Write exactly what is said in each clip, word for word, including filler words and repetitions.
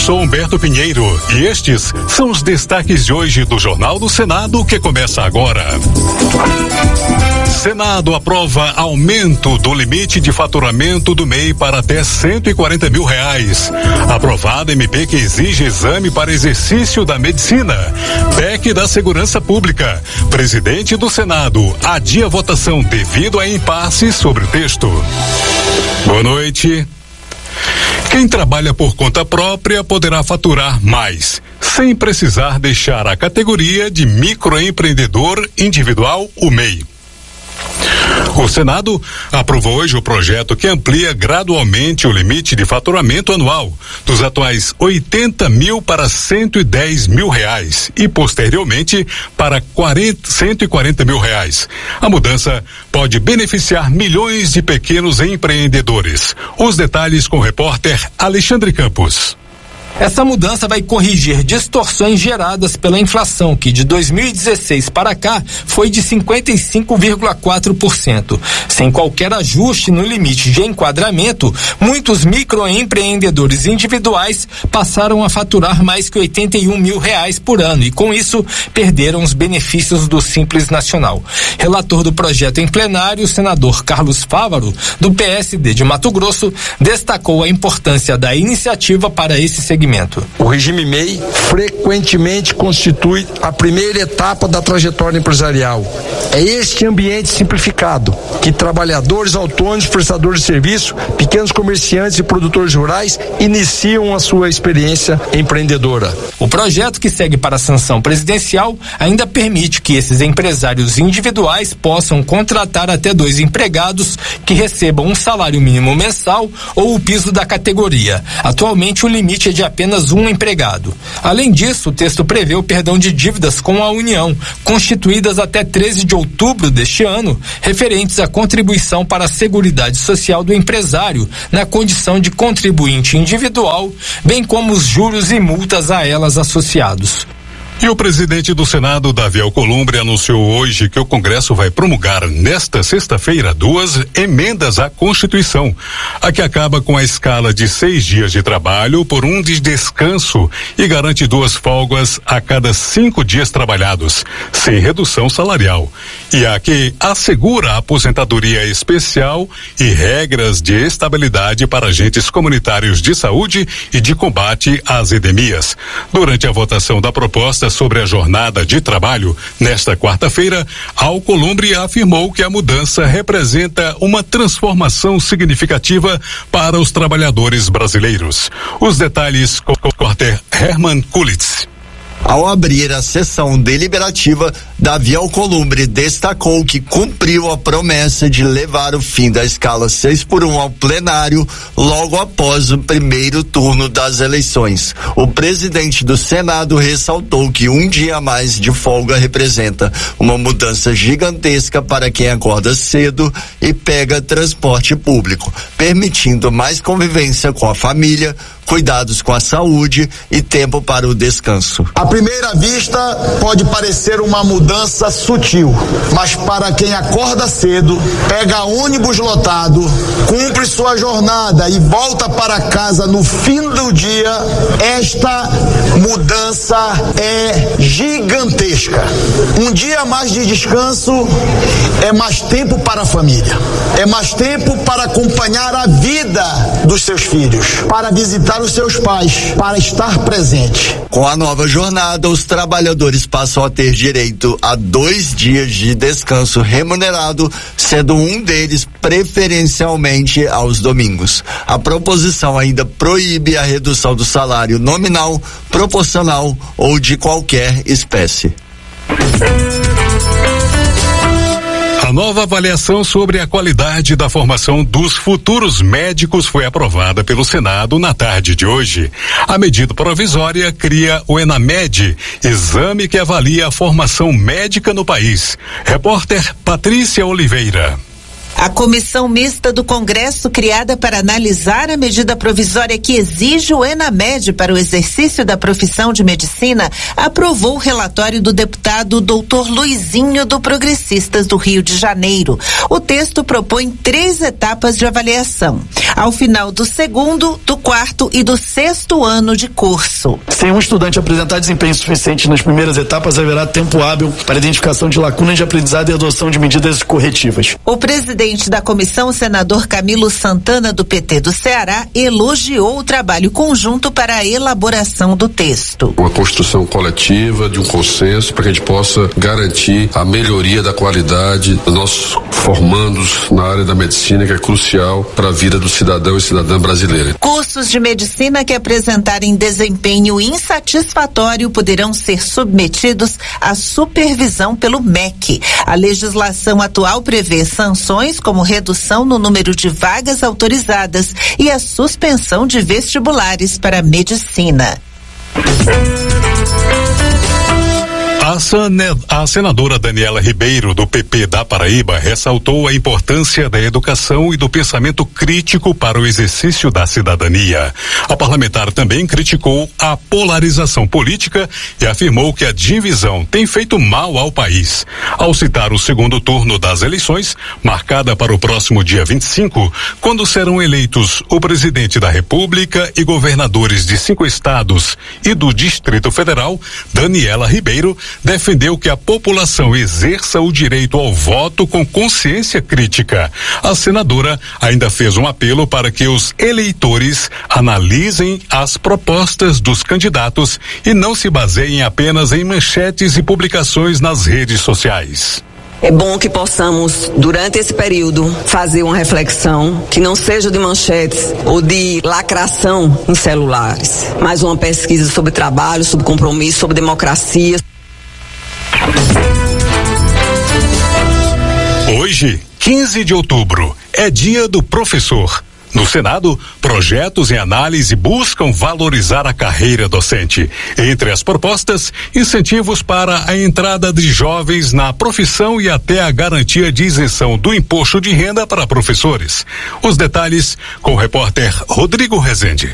sou Humberto Pinheiro e estes são os destaques de hoje do Jornal do Senado que começa agora. Senado aprova aumento do limite de faturamento do M E I para até cento e quarenta mil reais. Aprovada M P que exige exame para exercício da medicina. P E C da Segurança Pública. Presidente do Senado adia votação devido a impasse sobre o texto. Boa noite. Quem trabalha por conta própria poderá faturar mais, sem precisar deixar a categoria de microempreendedor individual, o M E I. O Senado aprovou hoje o projeto que amplia gradualmente o limite de faturamento anual dos atuais oitenta mil para cento e dez mil reais e posteriormente para quarenta, cento e quarenta mil reais. A mudança pode beneficiar milhões de pequenos empreendedores. Os detalhes com o repórter Alexandre Campos. Essa mudança vai corrigir distorções geradas pela inflação, que de dois mil e dezesseis para cá foi de cinquenta e cinco vírgula quatro por cento. Sem qualquer ajuste no limite de enquadramento, muitos microempreendedores individuais passaram a faturar mais que oitenta e um mil reais por ano e, com isso, perderam os benefícios do Simples Nacional. Relator do projeto em plenário, o senador Carlos Fávaro, do P S D de Mato Grosso, destacou a importância da iniciativa para esse segmento. O regime M E I frequentemente constitui a primeira etapa da trajetória empresarial. É este ambiente simplificado que trabalhadores autônomos, prestadores de serviço, pequenos comerciantes e produtores rurais iniciam a sua experiência empreendedora. O projeto, que segue para a sanção presidencial, ainda permite que esses empresários individuais possam contratar até dois empregados que recebam um salário mínimo mensal ou o piso da categoria. Atualmente, o limite é de apenas um empregado. Além disso, o texto prevê o perdão de dívidas com a União, constituídas até treze de outubro deste ano, referentes à contribuição para a Seguridade Social do empresário, na condição de contribuinte individual, bem como os juros e multas a elas associados. E o presidente do Senado, Davi Alcolumbre, anunciou hoje que o Congresso vai promulgar nesta sexta-feira duas emendas à Constituição. A que acaba com a escala de seis dias de trabalho por um de descanso e garante duas folgas a cada cinco dias trabalhados, sem redução salarial. E a que assegura a aposentadoria especial e regras de estabilidade para agentes comunitários de saúde e de combate às endemias. Durante a votação da proposta sobre a jornada de trabalho, nesta quarta-feira, Alcolumbre afirmou que a mudança representa uma transformação significativa para os trabalhadores brasileiros. Os detalhes com o repórter Herman Kulitz. Ao abrir a sessão deliberativa, Davi Alcolumbre destacou que cumpriu a promessa de levar o fim da escala seis por um ao plenário logo após o primeiro turno das eleições. O presidente do Senado ressaltou que um dia a mais de folga representa uma mudança gigantesca para quem acorda cedo e pega transporte público, permitindo mais convivência com a família, cuidados com a saúde e tempo para o descanso. À primeira vista, pode parecer uma mudança sutil, mas para quem acorda cedo, pega ônibus lotado, cumpre sua jornada e volta para casa no fim do dia, esta mudança é gigantesca. Um dia a mais de descanso é mais tempo para a família, é mais tempo para acompanhar a vida dos seus filhos, para visitar os seus pais, para estar presente. Com a nova jornada, os trabalhadores passam a ter direito a dois dias de descanso remunerado, sendo um deles preferencialmente aos domingos. A proposição ainda proíbe a redução do salário nominal, proporcional ou de qualquer espécie. A nova avaliação sobre a qualidade da formação dos futuros médicos foi aprovada pelo Senado na tarde de hoje. A medida provisória cria o ENAMED, exame que avalia a formação médica no país. Repórter Patrícia Oliveira. A comissão mista do Congresso, criada para analisar a medida provisória que exige o ENAMED para o exercício da profissão de medicina, aprovou o relatório do deputado doutor Luizinho, do Progressistas do Rio de Janeiro. O texto propõe três etapas de avaliação, ao final do segundo, do quarto e do sexto ano de curso. Se um estudante apresentar desempenho suficiente nas primeiras etapas, haverá tempo hábil para a identificação de lacunas de aprendizado e adoção de medidas corretivas. O presidente da comissão, o senador Camilo Santana, do P T do Ceará, elogiou o trabalho conjunto para a elaboração do texto. Uma construção coletiva, de um consenso, para que a gente possa garantir a melhoria da qualidade dos nossos formandos na área da medicina, que é crucial para a vida do cidadão e cidadã brasileira. Cursos de medicina que apresentarem desempenho insatisfatório poderão ser submetidos à supervisão pelo M E C. A legislação atual prevê sanções como redução no número de vagas autorizadas e a suspensão de vestibulares para medicina. A senadora Daniela Ribeiro, do P P da Paraíba, ressaltou a importância da educação e do pensamento crítico para o exercício da cidadania. A parlamentar também criticou a polarização política e afirmou que a divisão tem feito mal ao país. Ao citar o segundo turno das eleições, marcada para o próximo dia vinte e cinco, quando serão eleitos o presidente da República e governadores de cinco estados e do Distrito Federal, Daniela Ribeiro defendeu que a população exerça o direito ao voto com consciência crítica. A senadora ainda fez um apelo para que os eleitores analisem as propostas dos candidatos e não se baseiem apenas em manchetes e publicações nas redes sociais. É bom que possamos, durante esse período, fazer uma reflexão que não seja de manchetes ou de lacração em celulares, mas uma pesquisa sobre trabalho, sobre compromisso, sobre democracia. Hoje, quinze de outubro, é dia do professor. No Senado, projetos em análise buscam valorizar a carreira docente. Entre as propostas, incentivos para a entrada de jovens na profissão e até a garantia de isenção do imposto de renda para professores. Os detalhes com o repórter Rodrigo Rezende.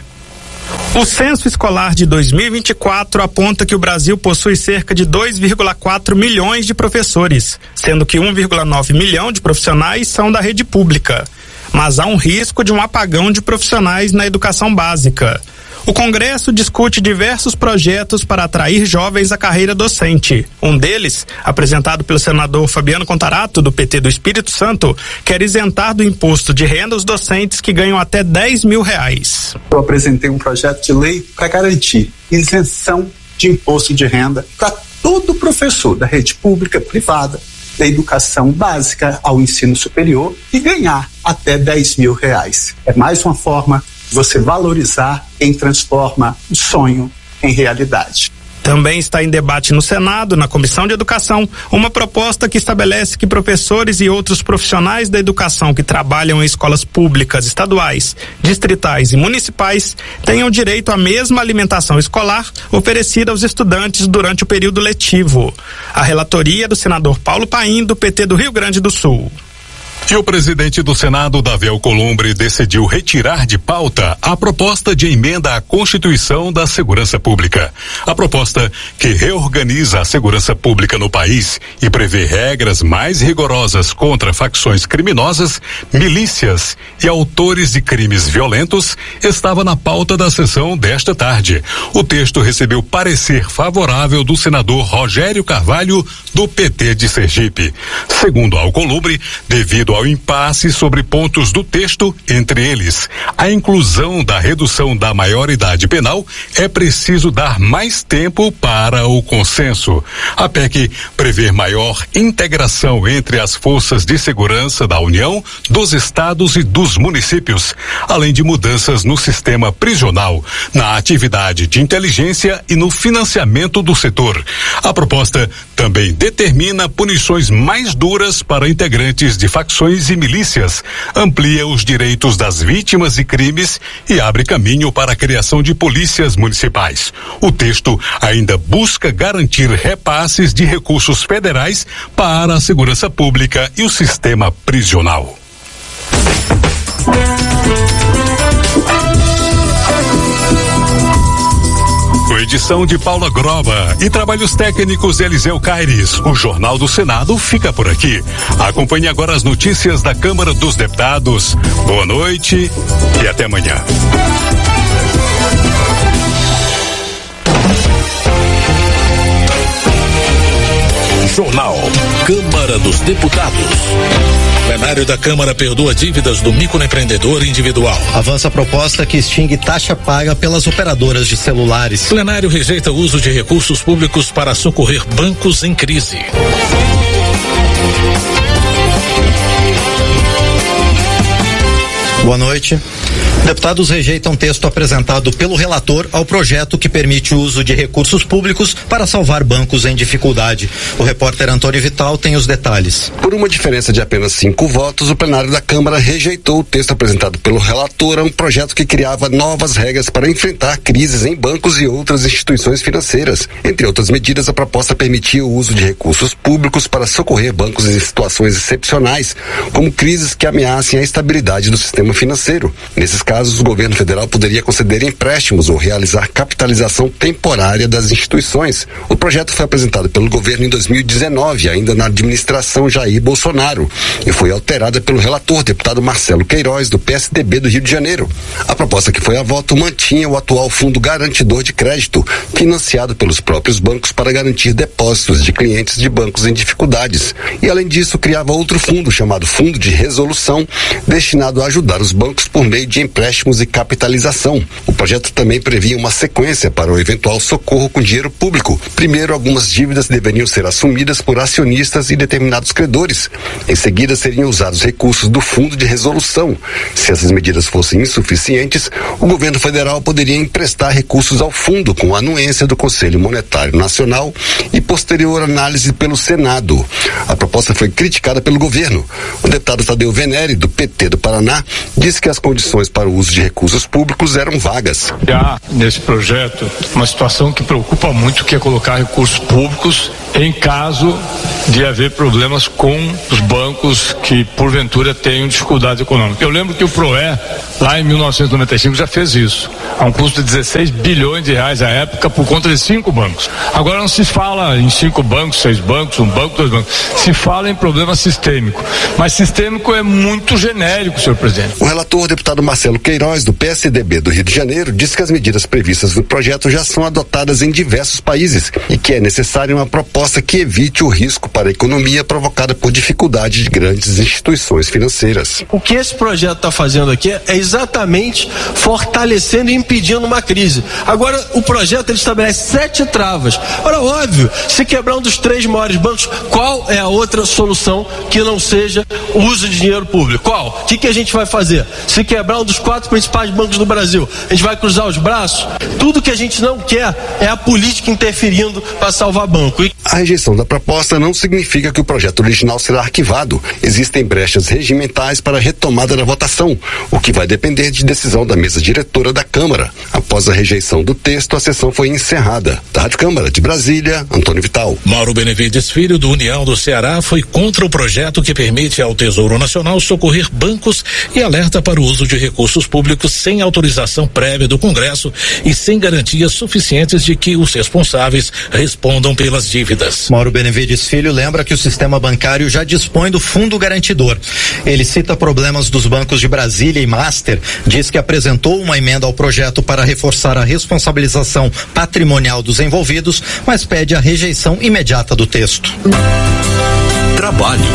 O censo escolar de dois mil e vinte e quatro aponta que o Brasil possui cerca de dois vírgula quatro milhões de professores, sendo que um vírgula nove milhão de profissionais são da rede pública. Mas há um risco de um apagão de profissionais na educação básica. O Congresso discute diversos projetos para atrair jovens à carreira docente. Um deles, apresentado pelo senador Fabiano Contarato, do P T do Espírito Santo, quer isentar do imposto de renda os docentes que ganham até dez mil reais. Eu apresentei um projeto de lei para garantir isenção de imposto de renda para todo professor da rede pública, privada, da educação básica ao ensino superior e ganhar até dez mil reais. É mais uma forma de você valorizar quem transforma o sonho em realidade. Também está em debate no Senado, na Comissão de Educação, uma proposta que estabelece que professores e outros profissionais da educação que trabalham em escolas públicas, estaduais, distritais e municipais tenham direito à mesma alimentação escolar oferecida aos estudantes durante o período letivo. A relatoria é do senador Paulo Paim, do P T do Rio Grande do Sul. E o presidente do Senado, Davi Alcolumbre, decidiu retirar de pauta a proposta de emenda à Constituição da Segurança Pública. A proposta, que reorganiza a segurança pública no país e prevê regras mais rigorosas contra facções criminosas, milícias e autores de crimes violentos, estava na pauta da sessão desta tarde. O texto recebeu parecer favorável do senador Rogério Carvalho, do P T de Sergipe. Segundo Alcolumbre, devido ao impasse sobre pontos do texto, entre eles a inclusão da redução da maioridade penal, é preciso dar mais tempo para o consenso. A P E C prevê maior integração entre as forças de segurança da União, dos estados e dos municípios, além de mudanças no sistema prisional, na atividade de inteligência e no financiamento do setor. A proposta também determina punições mais duras para integrantes de facções e milícias, amplia os direitos das vítimas de crimes e abre caminho para a criação de polícias municipais. O texto ainda busca garantir repasses de recursos federais para a segurança pública e o sistema prisional. Com edição de Paula Groba e trabalhos técnicos de Eliseu Caires, o Jornal do Senado fica por aqui. Acompanhe agora as notícias da Câmara dos Deputados. Boa noite e até amanhã. Jornal Câmara dos Deputados. Plenário da Câmara perdoa dívidas do microempreendedor individual. Avança a proposta que extingue taxa paga pelas operadoras de celulares. Plenário rejeita o uso de recursos públicos para socorrer bancos em crise. Boa noite. Deputados rejeitam texto apresentado pelo relator ao projeto que permite o uso de recursos públicos para salvar bancos em dificuldade. O repórter Antônio Vital tem os detalhes. Por uma diferença de apenas cinco votos, o plenário da Câmara rejeitou o texto apresentado pelo relator a um projeto que criava novas regras para enfrentar crises em bancos e outras instituições financeiras. Entre outras medidas, a proposta permitia o uso de recursos públicos para socorrer bancos em situações excepcionais, como crises que ameacem a estabilidade do sistema financeiro. Nesses casos, o governo federal poderia conceder empréstimos ou realizar capitalização temporária das instituições. O projeto foi apresentado pelo governo em dois mil e dezenove, ainda na administração Jair Bolsonaro, e foi alterada pelo relator, deputado Marcelo Queiroz, do P S D B do Rio de Janeiro. A proposta que foi a voto mantinha o atual Fundo Garantidor de Crédito, financiado pelos próprios bancos para garantir depósitos de clientes de bancos em dificuldades. E, além disso, criava outro fundo, chamado Fundo de Resolução, destinado a ajudar os bancos por meio de empréstimos e capitalização. O projeto também previa uma sequência para o eventual socorro com dinheiro público. Primeiro, algumas dívidas deveriam ser assumidas por acionistas e determinados credores. Em seguida, seriam usados recursos do Fundo de Resolução. Se essas medidas fossem insuficientes, o governo federal poderia emprestar recursos ao fundo com anuência do Conselho Monetário Nacional e posterior análise pelo Senado. A proposta foi criticada pelo governo. O deputado Tadeu Venere, do P T do Paraná, disse que as condições para o uso de recursos públicos eram vagas. Há nesse projeto uma situação que preocupa muito, que é colocar recursos públicos em caso de haver problemas com os bancos que porventura tenham dificuldade econômica. Eu lembro que o PROE, lá em mil novecentos e noventa e cinco, já fez isso, a um custo de dezesseis bilhões de reais à época, por conta de cinco bancos. Agora não se fala em cinco bancos, seis bancos, um banco, dois bancos. Se fala em problema sistêmico. Mas sistêmico é muito genérico, senhor presidente. O relator, deputado Marcelo Queiroz, do P S D B do Rio de Janeiro, disse que as medidas previstas no projeto já são adotadas em diversos países e que é necessária uma proposta que evite o risco para a economia provocada por dificuldade de grandes instituições financeiras. O que esse projeto está fazendo aqui é exatamente fortalecendo e impedindo uma crise. Agora, o projeto ele estabelece sete travas. Ora, óbvio, se quebrar um dos três maiores bancos, qual é a outra solução que não seja o uso de dinheiro público? Qual? O que, que a gente vai fazer? Se quebrar um dos quatro principais bancos do Brasil, a gente vai cruzar os braços? Tudo que a gente não quer é a política interferindo para salvar banco. E... A rejeição da proposta não significa que o projeto original será arquivado. Existem brechas regimentais para a retomada da votação, o que vai depender de decisão da mesa diretora da Câmara. Após a rejeição do texto, a sessão foi encerrada. Da Rádio Câmara de Brasília, Antônio Vital. Mauro Benevides Filho, do União do Ceará, foi contra o projeto que permite ao Tesouro Nacional socorrer bancos e alerta para o uso de recursos públicos sem autorização prévia do Congresso e sem garantias suficientes de que os responsáveis respondam pelas dívidas. Mauro Benevides Filho lembra que o sistema bancário já dispõe do Fundo Garantidor. Ele cita problemas dos bancos de Brasília e Master, diz que apresentou uma emenda ao projeto para reforçar a responsabilização patrimonial dos envolvidos, mas pede a rejeição imediata do texto. Trabalho.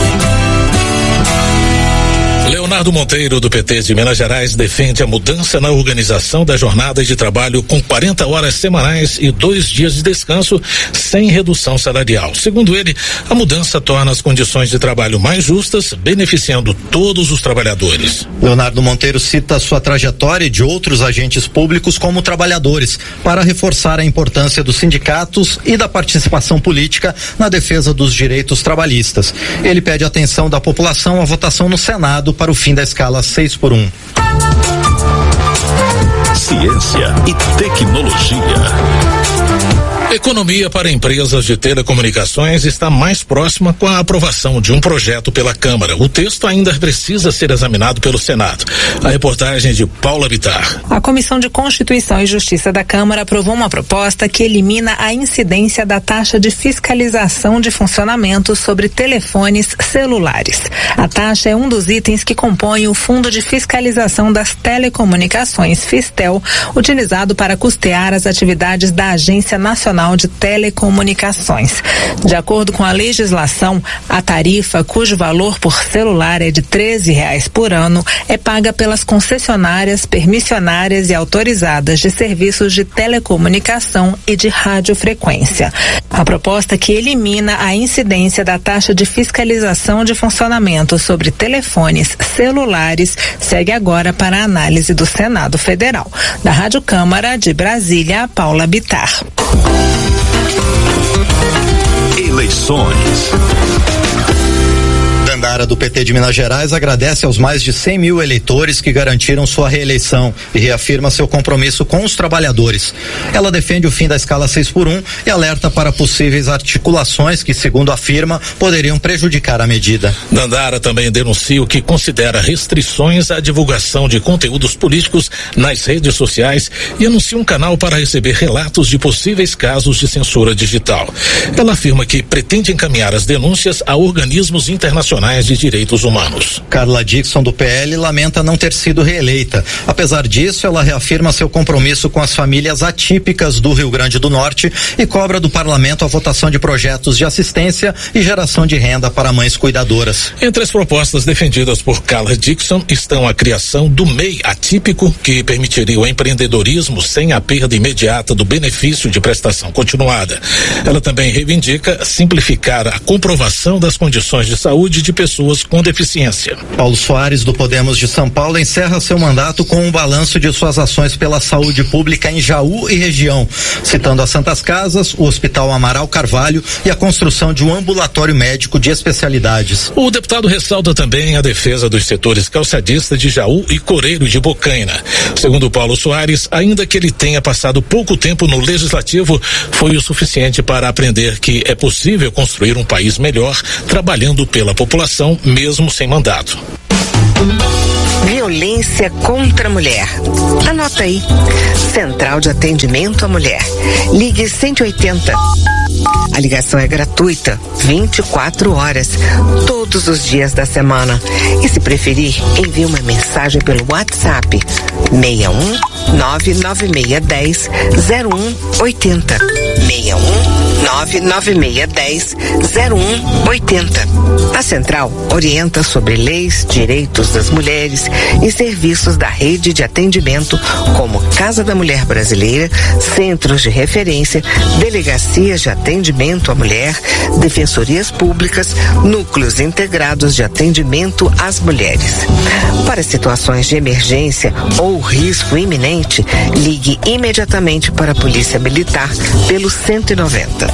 Leonardo Monteiro, do P T de Minas Gerais, defende a mudança na organização das jornadas de trabalho com quarenta horas semanais e dois dias de descanso sem redução salarial. Segundo ele, a mudança torna as condições de trabalho mais justas, beneficiando todos os trabalhadores. Leonardo Monteiro cita sua trajetória e de outros agentes públicos como trabalhadores, para reforçar a importância dos sindicatos e da participação política na defesa dos direitos trabalhistas. Ele pede atenção da população à votação no Senado para o fim da escala seis por um. Ciência e tecnologia. Economia para empresas de telecomunicações está mais próxima com a aprovação de um projeto pela Câmara. O texto ainda precisa ser examinado pelo Senado. A reportagem de Paula Bittar. A Comissão de Constituição e Justiça da Câmara aprovou uma proposta que elimina a incidência da taxa de fiscalização de funcionamento sobre telefones celulares. A taxa é um dos itens que compõem o Fundo de Fiscalização das Telecomunicações, Fistel, utilizado para custear as atividades da Agência Nacional de Telecomunicações. De acordo com a legislação, a tarifa, cujo valor por celular é de treze reais por ano, é paga pelas concessionárias, permissionárias e autorizadas de serviços de telecomunicação e de radiofrequência. A proposta que elimina a incidência da taxa de fiscalização de funcionamento sobre telefones celulares segue agora para a análise do Senado Federal. Da Rádio Câmara de Brasília, Paula Bittar. Eleições. Dandara, do P T de Minas Gerais, agradece aos mais de cem mil eleitores que garantiram sua reeleição e reafirma seu compromisso com os trabalhadores. Ela defende o fim da escala seis por um e alerta para possíveis articulações que, segundo afirma, poderiam prejudicar a medida. Dandara também denuncia o que considera restrições à divulgação de conteúdos políticos nas redes sociais e anuncia um canal para receber relatos de possíveis casos de censura digital. Ela afirma que pretende encaminhar as denúncias a organismos internacionais de direitos humanos. Carla Dixon, do P L, lamenta não ter sido reeleita. Apesar disso, ela reafirma seu compromisso com as famílias atípicas do Rio Grande do Norte e cobra do parlamento a votação de projetos de assistência e geração de renda para mães cuidadoras. Entre as propostas defendidas por Carla Dixon estão a criação do M E I atípico, que permitiria o empreendedorismo sem a perda imediata do benefício de prestação continuada. Ela também reivindica simplificar a comprovação das condições de saúde de pessoas com deficiência. Paulo Soares, do Podemos de São Paulo, encerra seu mandato com um balanço de suas ações pela saúde pública em Jaú e região, citando as Santas Casas, o Hospital Amaral Carvalho e a construção de um ambulatório médico de especialidades. O deputado ressalta também a defesa dos setores calçadista de Jaú e Coreiro de Bocaina. Segundo Paulo Soares, ainda que ele tenha passado pouco tempo no legislativo, foi o suficiente para aprender que é possível construir um país melhor trabalhando pela população, mesmo sem mandato. Violência contra a mulher. Anota aí. Central de Atendimento à Mulher. Ligue cento e oitenta. A ligação é gratuita, vinte e quatro horas, todos os dias da semana. E se preferir, envie uma mensagem pelo WhatsApp seis um nove nove seis um zero um oito zero. seis um nove nove seis um zero um oito zero. A Central orienta sobre leis, direitos das mulheres e serviços da rede de atendimento, como Casa da Mulher Brasileira, centros de referência, delegacias de atendimento à mulher, defensorias públicas, núcleos integrados de atendimento às mulheres. Para situações de emergência ou risco iminente, ligue imediatamente para a Polícia Militar pelo cento e noventa.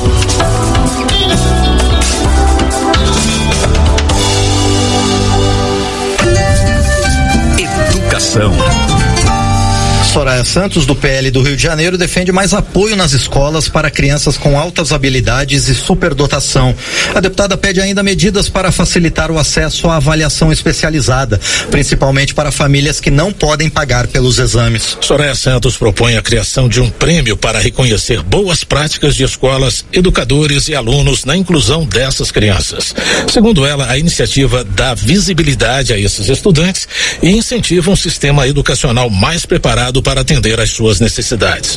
Educação. Soraya Santos, do P L do Rio de Janeiro, defende mais apoio nas escolas para crianças com altas habilidades e superdotação. A deputada pede ainda medidas para facilitar o acesso à avaliação especializada, principalmente para famílias que não podem pagar pelos exames. Soraya Santos propõe a criação de um prêmio para reconhecer boas práticas de escolas, educadores e alunos na inclusão dessas crianças. Segundo ela, a iniciativa dá visibilidade a esses estudantes e incentiva um sistema educacional mais preparado para atender às suas necessidades.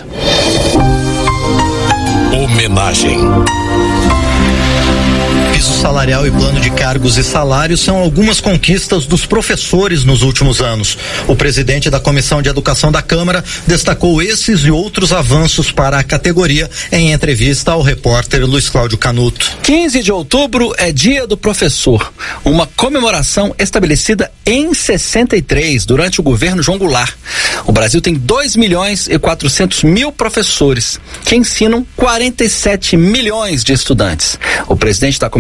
Homenagem. Piso salarial e plano de cargos e salários são algumas conquistas dos professores nos últimos anos. O presidente da Comissão de Educação da Câmara destacou esses e outros avanços para a categoria em entrevista ao repórter Luiz Cláudio Canuto. quinze de outubro é Dia do Professor, uma comemoração estabelecida em sessenta e três durante o governo João Goulart. O Brasil tem dois milhões e quatrocentos mil professores que ensinam quarenta e sete milhões de estudantes. O presidente da Comissão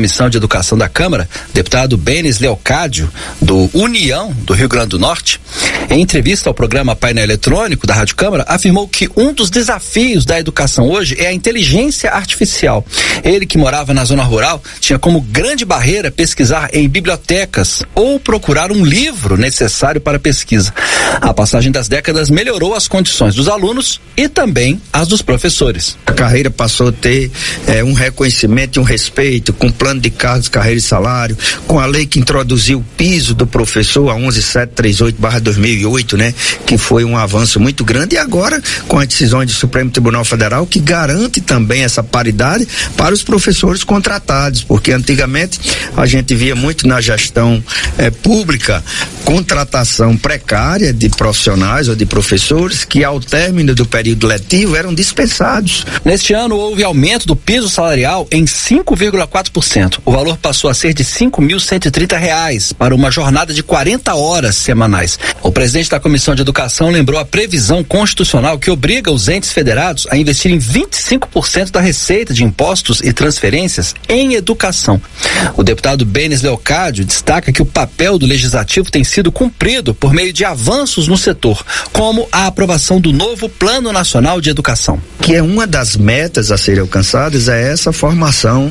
Comissão de Educação da Câmara, deputado Benes Leocádio, do União do Rio Grande do Norte, em entrevista ao programa Painel Eletrônico da Rádio Câmara, afirmou que um dos desafios da educação hoje é a inteligência artificial. Ele, que morava na zona rural, tinha como grande barreira pesquisar em bibliotecas ou procurar um livro necessário para pesquisa. A passagem das décadas melhorou as condições dos alunos e também as dos professores. A carreira passou a ter é, um reconhecimento e um respeito, com plano de cargos, carreira e salário, com a lei que introduziu o piso do professor, a onze mil setecentos e trinta e oito barra dois mil e oito, né? Que foi um avanço muito grande, e agora com as decisões do Supremo Tribunal Federal, que garante também essa paridade para os professores contratados, porque antigamente a gente via muito na gestão eh, pública contratação precária de profissionais ou de professores que ao término do período letivo eram dispensados. Neste ano houve aumento do piso salarial em cinco vírgula quatro por cento. O valor passou a ser de cinco mil cento e trinta reais para uma jornada de quarenta horas semanais. O presidente da Comissão de Educação lembrou a previsão constitucional que obriga os entes federados a investirem vinte e cinco por cento da receita de impostos e transferências em educação. O deputado Benes Leocádio destaca que o papel do legislativo tem sido cumprido por meio de avanços no setor, como a aprovação do novo Plano Nacional de Educação. Que é uma das metas a serem alcançadas, é essa formação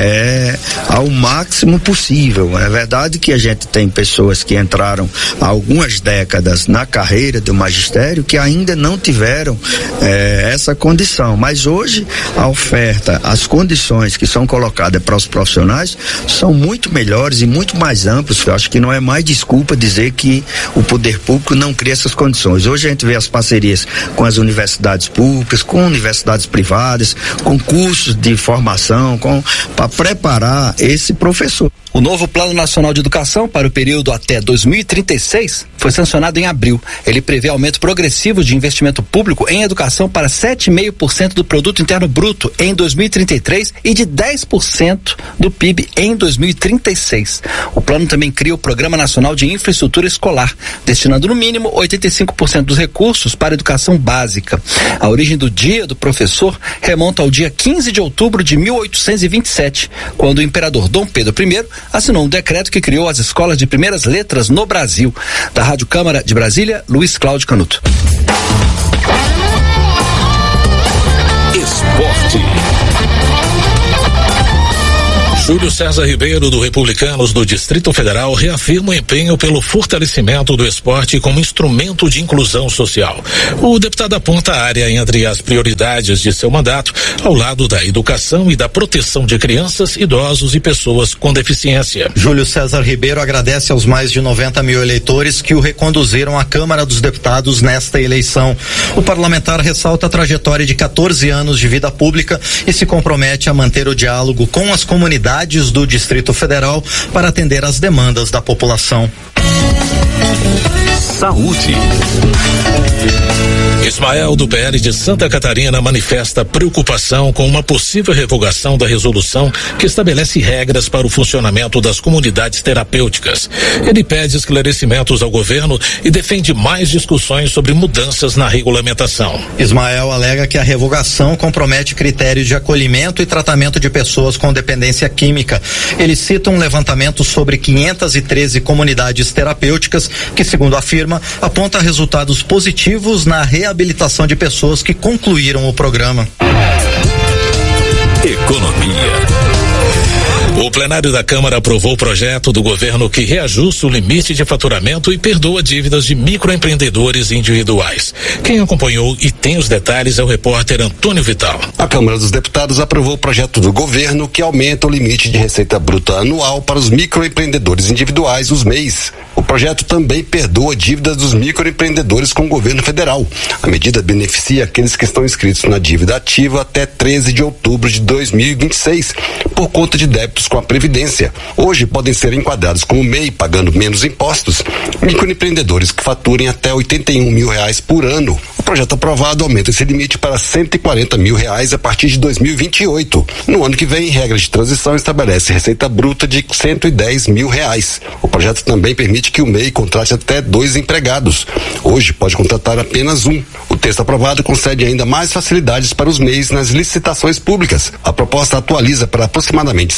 é, ao máximo possível. É verdade que a gente tem pessoas que entraram há algumas décadas na carreira do magistério que ainda não tiveram é, essa condição, mas hoje a oferta, as condições que são colocadas para os profissionais são muito melhores e muito mais amplas. Eu acho que não é mais desculpa dizer que o poder público não cria essas condições. Hoje a gente vê as parcerias com as universidades públicas, com universidades privadas, com cursos de formação, com para preparar esse professor. O novo Plano Nacional de Educação para o período até dois mil e trinta e seis foi sancionado em abril. Ele prevê aumento progressivo de investimento público em educação para sete vírgula cinco por cento do Produto Interno Bruto em dois mil e trinta e três e de dez por cento do P I B em dois mil e trinta e seis. O plano também cria o Programa Nacional de Infraestrutura Escolar, destinando no mínimo oitenta e cinco por cento dos recursos para a educação básica. A origem do Dia do Professor remonta ao dia quinze de outubro de mil oitocentos e vinte e sete, quando o imperador Dom Pedro I assinou um decreto que criou as escolas de primeiras letras no Brasil. Da Rádio Câmara de Brasília, Luiz Cláudio Canuto. Esporte. Júlio César Ribeiro, do Republicanos do Distrito Federal, reafirma o empenho pelo fortalecimento do esporte como instrumento de inclusão social. O deputado aponta a área entre as prioridades de seu mandato, ao lado da educação e da proteção de crianças, idosos e pessoas com deficiência. Júlio César Ribeiro agradece aos mais de noventa mil eleitores que o reconduziram à Câmara dos Deputados nesta eleição. O parlamentar ressalta a trajetória de quatorze anos de vida pública e se compromete a manter o diálogo com as comunidades do Distrito Federal para atender às demandas da população. Saúde. Ismael, do P L de Santa Catarina, manifesta preocupação com uma possível revogação da resolução que estabelece regras para o funcionamento das comunidades terapêuticas. Ele pede esclarecimentos ao governo e defende mais discussões sobre mudanças na regulamentação. Ismael alega que a revogação compromete critérios de acolhimento e tratamento de pessoas com dependência química. Ele cita um levantamento sobre quinhentas e treze comunidades terapêuticas que, segundo afirma, aponta resultados positivos na reabilitação de pessoas que concluíram o programa. Economia. O plenário da Câmara aprovou o projeto do governo que reajusta o limite de faturamento e perdoa dívidas de microempreendedores individuais. Quem acompanhou e tem os detalhes é o repórter Antônio Vital. A Câmara dos Deputados aprovou o projeto do governo que aumenta o limite de receita bruta anual para os microempreendedores individuais, os M E Is. O projeto também perdoa dívidas dos microempreendedores com o governo federal. A medida beneficia aqueles que estão inscritos na dívida ativa até treze de outubro de dois mil e vinte e seis, por conta de débitos com a Previdência. Hoje podem ser enquadrados como M E I, pagando menos impostos, microempreendedores que faturem até oitenta e um mil reais por ano. O projeto aprovado aumenta esse limite para cento e quarenta mil reais a partir de dois mil e vinte e oito. No ano que vem, regra de transição estabelece receita bruta de cento e dez mil reais. O projeto também permite que o M E I contrate até dois empregados. Hoje pode contratar apenas um. O texto aprovado concede ainda mais facilidades para os M E Is nas licitações públicas. A proposta atualiza para aproximadamente cem mil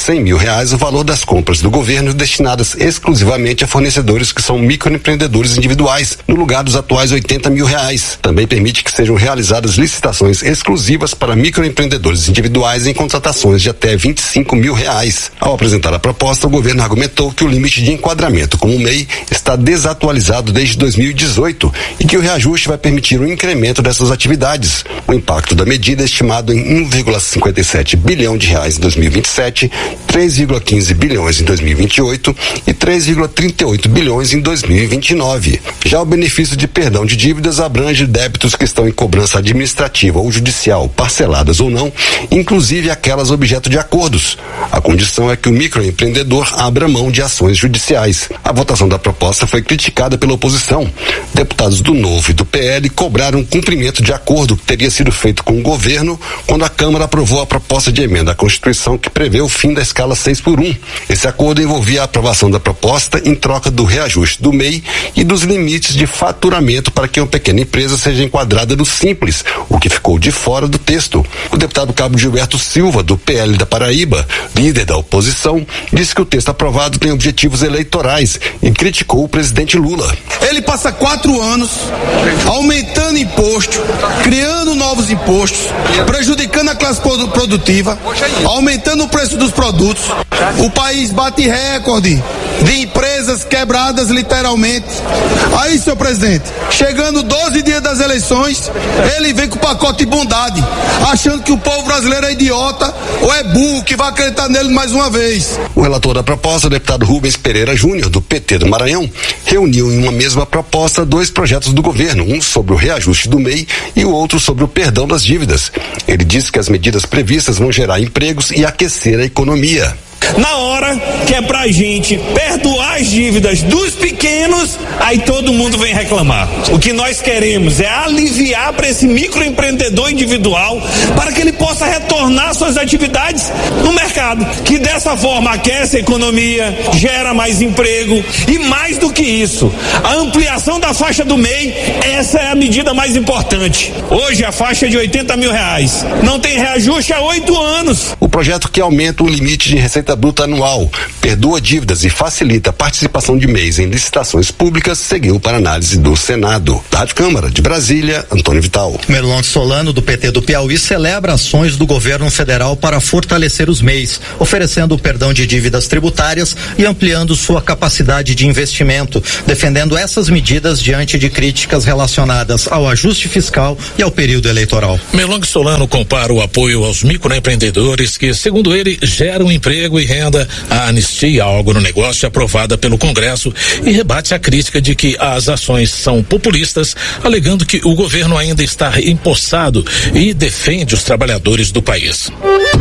reais o valor das compras do governo destinadas exclusivamente a fornecedores que são microempreendedores individuais, no lugar dos atuais oitenta mil reais. Também permite que sejam realizadas licitações exclusivas para microempreendedores individuais em contratações de até vinte e cinco mil reais. Ao apresentar a proposta, o governo argumentou que o limite de enquadramento como M E I está desatualizado desde dois mil e dezoito e que o reajuste vai permitir o incremento dessas atividades. O impacto da medida é estimado em um vírgula cinquenta e sete bilhão de reais em dois mil e vinte e sete, três vírgula quinze bilhões em dois mil e vinte e oito e três vírgula trinta e oito bilhões em dois mil e vinte e nove. Já o benefício de perdão de dívidas abrange débitos que estão em cobrança administrativa ou judicial, parceladas ou não, inclusive aquelas objeto de acordos. A condição é que o microempreendedor abra mão de ações judiciais. A votação da proposta foi criticada pela oposição. Deputados do Novo e do P L cobraram cumprimento de acordo que teria sido feito com o governo quando a Câmara aprovou a proposta de emenda à Constituição que prevê o fim da escala seis por um. Esse acordo envolvia a aprovação da proposta em troca do reajuste do M E I e dos limites de faturamento para que uma pequena empresa seja enquadrada no Simples, o que ficou de fora do texto. O deputado Cabo Gilberto Silva, do P L da Paraíba, líder da oposição, disse que o texto aprovado tem objetivos eleitorais e criticou o presidente Lula. Ele passa quatro anos aumentando imposto, criando novos impostos, prejudicando a classe produtiva, aumentando o preço dos produtos. O país bate recorde de empresas quebradas literalmente. Aí, senhor presidente, chegando doze dias das eleições, ele vem com o pacote de bondade, achando que o povo brasileiro é idiota ou é burro que vai acreditar nele mais uma vez. O relator da proposta, o deputado Rubens Pereira Júnior, do P T do Maranhão, reuniu em uma mesma proposta dois projetos do governo, um sobre o reajuste do M E I e o outro sobre o perdão das dívidas. Ele disse que as medidas previstas vão gerar empregos e aquecer a economia. Na hora que é pra gente perdoar as dívidas dos pequenos, aí todo mundo vem reclamar. O que nós queremos é aliviar para esse microempreendedor individual para que ele possa retornar suas atividades no mercado, que dessa forma aquece a economia, gera mais emprego e mais do que isso, a ampliação da faixa do M E I, essa é a medida mais importante. Hoje a faixa é de oitenta mil reais, não tem reajuste há oito anos. O projeto que aumenta o limite de receita bruta anual, perdoa dívidas e facilita a participação de M E Is em licitações públicas seguiu para análise do Senado. Da Rádio Câmara de Brasília, Antônio Vital. Merlon Solano, do P T do Piauí, celebra ações do governo federal para fortalecer os M E Is, oferecendo o perdão de dívidas tributárias e ampliando sua capacidade de investimento, defendendo essas medidas diante de críticas relacionadas ao ajuste fiscal e ao período eleitoral. Merlon Solano compara o apoio aos microempreendedores que, segundo ele, geram emprego e renda, a anistia ao agronegócio aprovada pelo Congresso e rebate a crítica de que as ações são populistas, alegando que o governo ainda está empossado e defende os trabalhadores do país.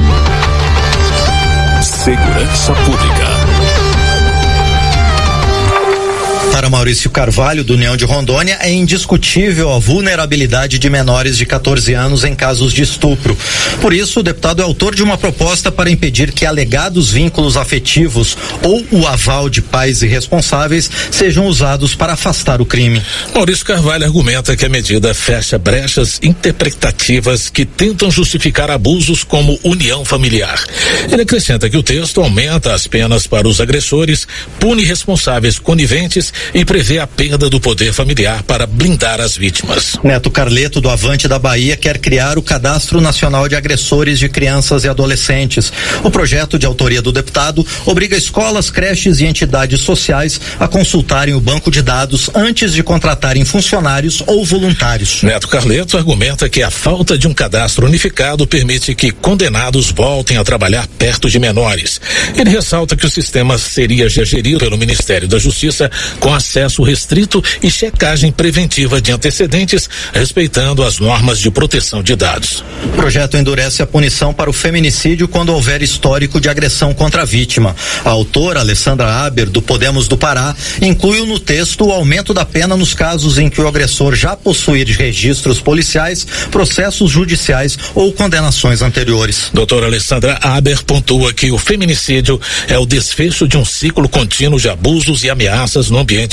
Segurança Pública. Para Maurício Carvalho, do União de Rondônia, é indiscutível a vulnerabilidade de menores de quatorze anos em casos de estupro. Por isso, o deputado é autor de uma proposta para impedir que alegados vínculos afetivos ou o aval de pais irresponsáveis sejam usados para afastar o crime. Maurício Carvalho argumenta que a medida fecha brechas interpretativas que tentam justificar abusos como união familiar. Ele acrescenta que o texto aumenta as penas para os agressores, pune responsáveis coniventes e prevê a perda do poder familiar para blindar as vítimas. Neto Carleto, do Avante da Bahia, quer criar o Cadastro Nacional de Agressores de Crianças e Adolescentes. O projeto, de autoria do deputado, obriga escolas, creches e entidades sociais a consultarem o banco de dados antes de contratarem funcionários ou voluntários. Neto Carleto argumenta que a falta de um cadastro unificado permite que condenados voltem a trabalhar perto de menores. Ele ressalta que o sistema seria gerido pelo Ministério da Justiça com acesso restrito e checagem preventiva de antecedentes, respeitando as normas de proteção de dados. O projeto endurece a punição para o feminicídio quando houver histórico de agressão contra a vítima. A autora, Alessandra Aber, do Podemos do Pará, incluiu no texto o aumento da pena nos casos em que o agressor já possuir registros policiais, processos judiciais ou condenações anteriores. Doutora Alessandra Aber pontua que o feminicídio é o desfecho de um ciclo contínuo de abusos e ameaças no ambiente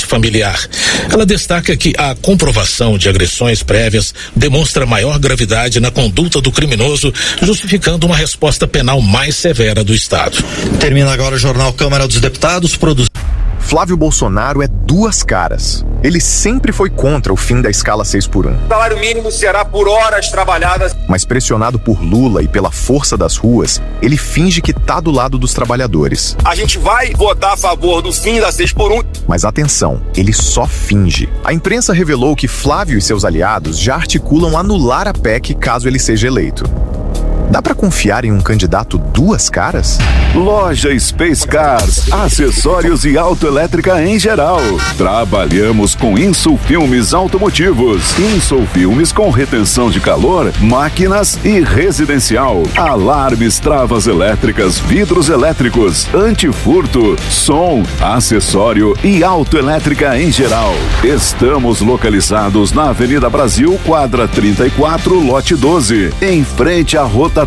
familiar. Ela destaca que a comprovação de agressões prévias demonstra maior gravidade na conduta do criminoso, justificando uma resposta penal mais severa do Estado. Termina agora o Jornal Câmara dos Deputados, produzido. Flávio Bolsonaro é duas caras. Ele sempre foi contra o fim da escala seis por um. O salário mínimo será por horas trabalhadas. Mas pressionado por Lula e pela força das ruas, ele finge que tá do lado dos trabalhadores. A gente vai votar a favor do fim da seis por um. Mas atenção, ele só finge. A imprensa revelou que Flávio e seus aliados já articulam anular a P E C caso ele seja eleito. Dá pra confiar em um candidato duas caras? Loja Space Cars, acessórios e autoelétrica em geral. Trabalhamos com insulfilmes automotivos, insulfilmes com retenção de calor, máquinas e residencial, alarmes, travas elétricas, vidros elétricos, antifurto, som, acessório e autoelétrica em geral. Estamos localizados na Avenida Brasil, quadra trinta e quatro, lote doze, em frente à rota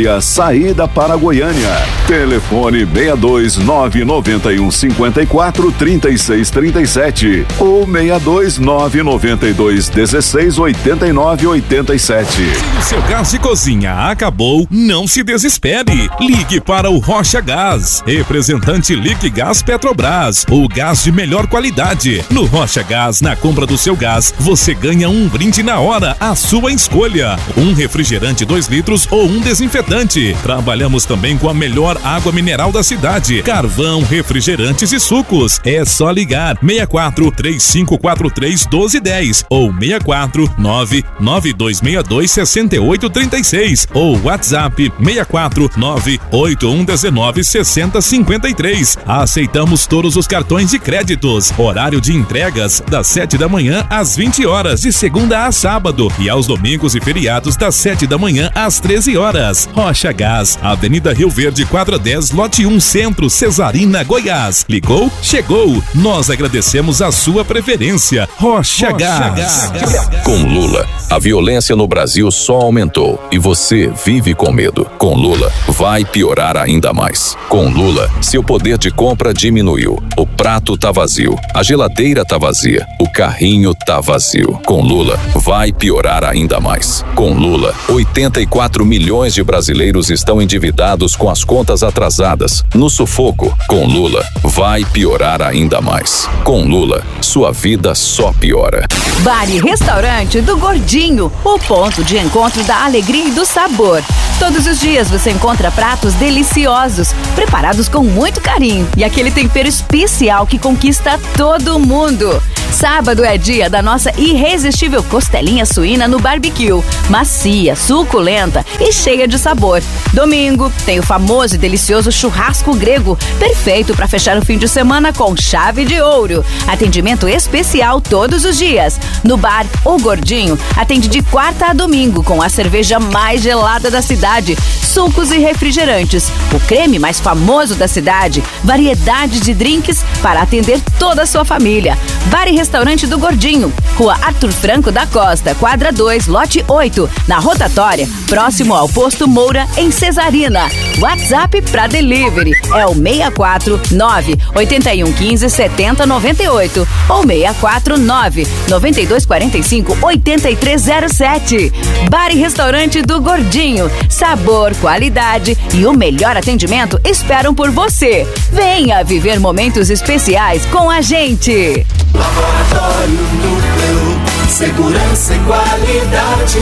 saída para Goiânia. Telefone seis dois nove nove um cinco quatro três seis três sete ou seis dois nove nove dois um seis oito nove oito sete. Se o seu gás de cozinha acabou, não se desespere. Ligue para o Rocha Gás, representante Liquigás Petrobras, o gás de melhor qualidade. No Rocha Gás, na compra do seu gás, você ganha um brinde na hora, à sua escolha. Um refrigerante dois litros ou um desinfetante. Trabalhamos também com a melhor água mineral da cidade, carvão, refrigerantes e sucos. É só ligar seis quatro três cinco quatro três um dois um zero ou seis quatro nove nove dois seis dois seis oito três seis ou WhatsApp seis quatro nove oito um um nove seis zero cinco três. Aceitamos todos os cartões de créditos. Horário de entregas das sete da manhã às vinte horas, de segunda a sábado, e aos domingos e feriados das sete da manhã às treze horas. Rocha Gás, Avenida Rio Verde, quadra dez, lote um, Centro, Cesarina, Goiás. Ligou? Chegou. Nós agradecemos a sua preferência. Rocha, Rocha Gás. Gás. Com Lula, a violência no Brasil só aumentou e você vive com medo. Com Lula, vai piorar ainda mais. Com Lula, seu poder de compra diminuiu. O prato tá vazio, a geladeira tá vazia, o carrinho tá vazio. Com Lula, vai piorar ainda mais. Com Lula, oitenta e quatro milhões de brasileiros estão endividados com as contas atrasadas. No sufoco, com Lula, vai piorar ainda mais. Com Lula, sua vida só piora. Bar e Restaurante do Gordinho, o ponto de encontro da alegria e do sabor. Todos os dias você encontra pratos deliciosos, preparados com muito carinho e aquele tempero especial que conquista todo mundo. Sábado é dia da nossa irresistível costelinha suína no barbecue, macia, suculenta e cheia de sabor. Domingo tem o famoso e delicioso churrasco grego, perfeito para fechar o fim de semana com chave de ouro. Atendimento especial todos os dias. No bar O Gordinho, atende de quarta a domingo com a cerveja mais gelada da cidade, sucos e refrigerantes, o creme mais famoso da cidade, variedade de drinks para atender toda a sua família. Bar e Restaurante do Gordinho, Rua Arthur Franco da Costa, quadra dois, lote oito, na rotatória, próximo ao posto Moura, em Cesarina. WhatsApp para delivery é o seis quatro nove oito um um cinco sete zero nove oito ou seis quatro nove nove dois quatro cinco oito três zero sete. Bar e Restaurante do Gordinho, sabor, qualidade e o melhor atendimento esperam por você. Venha viver momentos especiais com a gente. Laboratório Núcleo, segurança e qualidade.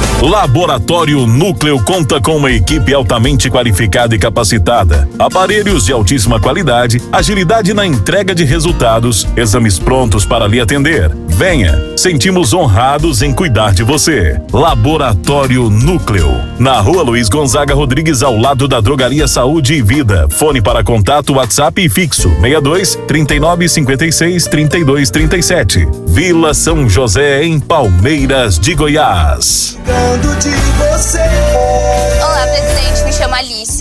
Laboratório Núcleo conta com uma equipe altamente qualificada e capacitada, aparelhos de altíssima qualidade, agilidade na entrega de resultados, exames prontos para lhe atender. Venha, sentimos honrados em cuidar de você. Laboratório Núcleo, na Rua Luiz Gonzaga Rodrigues, ao lado da Drogaria Saúde e Vida. Fone para contato, WhatsApp e fixo seis dois trinta e nove cinquenta e seis trinta e dois trinta e sete. Vila São José, em Palmeiras de Goiás. Olá, presidente, me chamo Alice.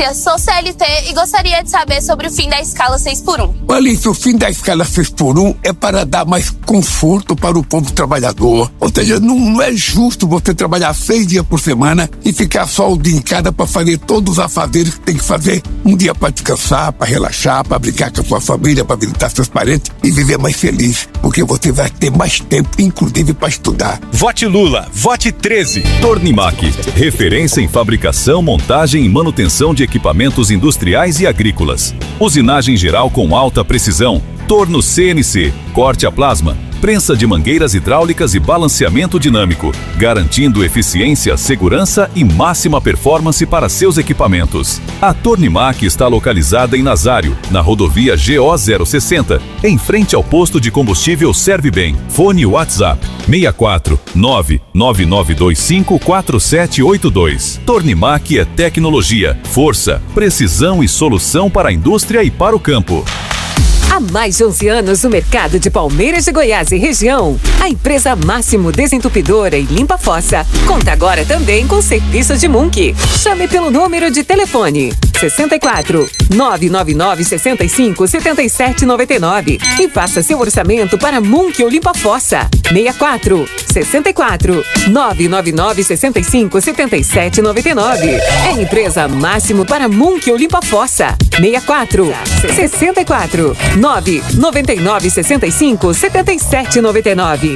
Letícia, sou C L T e gostaria de saber sobre o fim da escala seis por um. Alice, o fim da escala seis por um é para dar mais conforto para o povo trabalhador. Ou seja, não, não é justo você trabalhar seis dias por semana e ficar só o dia em cada para fazer todos os afazeres que tem que fazer. Um dia para descansar, para relaxar, para brincar com a sua família, para visitar seus parentes e viver mais feliz, porque você vai ter mais tempo, inclusive para estudar. Vote Lula, vote treze. Tornimac, referência em fabricação, montagem e manutenção de equipamentos industriais e agrícolas. Usinagem geral com alta precisão. Torno C N C, corte a plasma, prensa de mangueiras hidráulicas e balanceamento dinâmico, garantindo eficiência, segurança e máxima performance para seus equipamentos. A Tornimac está localizada em Nazário, na rodovia G O zero sessenta, em frente ao posto de combustível Serve Bem. Fone WhatsApp seis quatro nove nove nove dois cinco quatro sete oito dois. Tornimac é tecnologia, força, precisão e solução para a indústria e para o campo. Há mais de onze anos no mercado de Palmeiras de Goiás e região, a empresa Máximo Desentupidora e Limpa Fossa conta agora também com serviços de Munk. Chame pelo número de telefone sessenta e quatro, nove nove nove, sessenta e cinco, setenta e sete noventa e nove e faça seu orçamento para Munk ou Limpa Fossa. seis quatro, sessenta e quatro, nove nove nove, sessenta e cinco, setenta e sete noventa e nove. É empresa Máximo para Munk ou Limpa Fossa. seis quatro, sessenta e quatro, nove nove nove, sessenta e cinco, setenta e sete noventa e nove.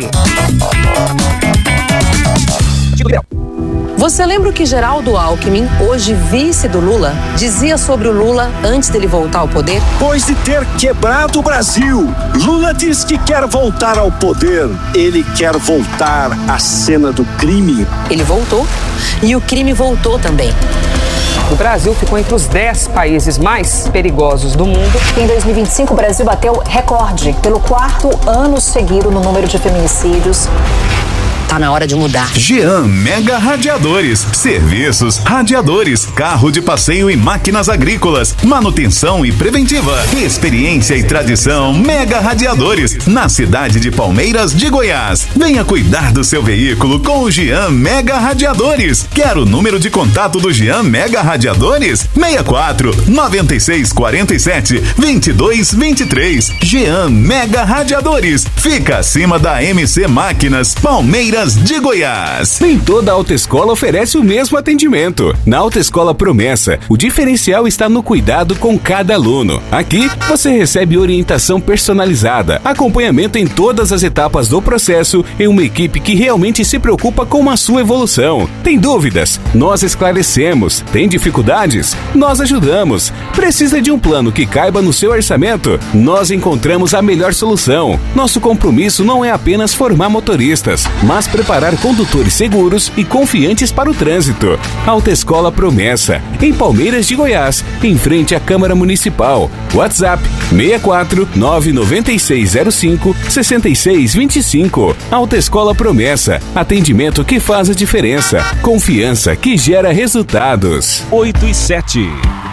Você lembra o que Geraldo Alckmin, hoje vice do Lula, dizia sobre o Lula antes dele voltar ao poder? Depois de ter quebrado o Brasil, Lula diz que quer voltar ao poder. Ele quer voltar à cena do crime. Ele voltou e o crime voltou também. O Brasil ficou entre os dez países mais perigosos do mundo. Em dois mil e vinte e cinco, o Brasil bateu recorde pelo quarto ano seguido no número de feminicídios. Tá na hora de mudar. Jean Mega Radiadores. Serviços radiadores, carro de passeio e máquinas agrícolas, manutenção e preventiva. Experiência e tradição Mega Radiadores, na cidade de Palmeiras de Goiás. Venha cuidar do seu veículo com o Jean Mega Radiadores. Quer o número de contato do Jean Mega Radiadores? seis quatro, nove seis quatro sete, dois dois dois três. Jean Mega Radiadores. Fica acima da M C Máquinas, Palmeiras de Goiás. Nem toda autoescola oferece o mesmo atendimento. Na Autoescola Promessa, o diferencial está no cuidado com cada aluno. Aqui, você recebe orientação personalizada, acompanhamento em todas as etapas do processo e uma equipe que realmente se preocupa com a sua evolução. Tem dúvidas? Nós esclarecemos. Tem dificuldades? Nós ajudamos. Precisa de um plano que caiba no seu orçamento? Nós encontramos a melhor solução. Nosso compromisso não é apenas formar motoristas, mas preparar condutores seguros e confiantes para o trânsito. Autoescola Promessa, em Palmeiras de Goiás, em frente à Câmara Municipal. WhatsApp seis quatro nove nove seis zero cinco seis seis dois cinco. Autoescola Promessa, atendimento que faz a diferença. Confiança que gera resultados. oito e sete.